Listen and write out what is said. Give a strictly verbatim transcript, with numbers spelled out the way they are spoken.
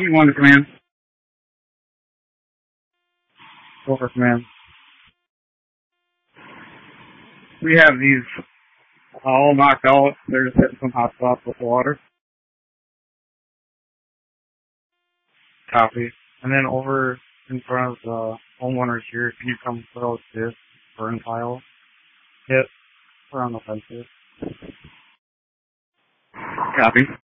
You want to command? Over command. We have these all knocked out. They're just hitting some hot spots with water. Copy. And then over in front of the homeowners here, can you come throw this burn pile? Hit around the fences. Copy.